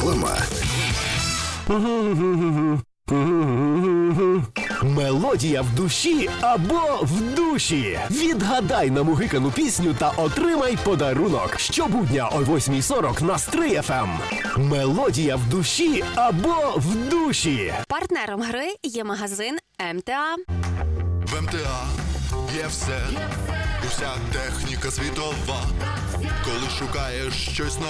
Реклама. Мелодія в душі або в душі. Відгадай на мугикану пісню та отримай подарунок. Щобудня о 8:40 на Стрий FM. Мелодія в душі або в душі. Партнером гри є магазин МТА. В МТА є все, уся техніка світова. Коли шукаєш щось нове,